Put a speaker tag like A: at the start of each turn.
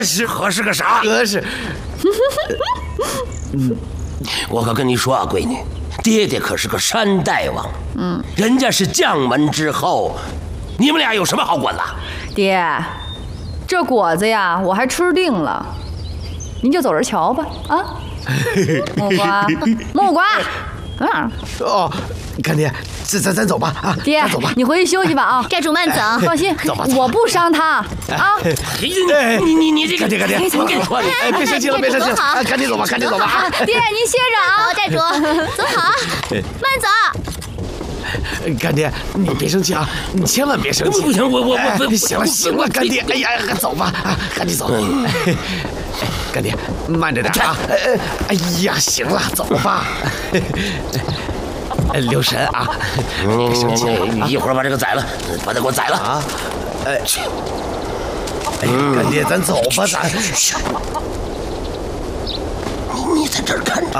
A: 是合适个啥？
B: 合适。
A: 我可跟你说啊，闺女，爹爹可是个山大王，人家是将门之后，你们俩有什么好管的？
C: 爹，这果子呀，我还吃定了，您就走着瞧吧啊！木瓜，木瓜，
B: 哦，干爹，咱走吧啊！
C: 爹，走吧，你回去休息吧啊！
D: 寨主慢走，
C: 放心，
B: 走吧，
C: 我不伤他啊！
A: 你这个
B: 干爹，
A: 我跟你说，
B: 别生气了，别生气了，赶紧走吧，赶紧走吧！
C: 爹，您歇着啊！
D: 好，寨主，走好，慢走。
B: 干爹，你别生气啊！你千万别生气！
A: 不行，我
B: 行了，干爹，哎呀，走吧啊，赶紧走。干爹，慢着点啊！哎呀，行了，走吧。留神啊！别生气了，
A: 一会儿把这个宰了，把它给我宰了啊！
B: 干爹，咱走吧，咱。
A: 你在这儿看着。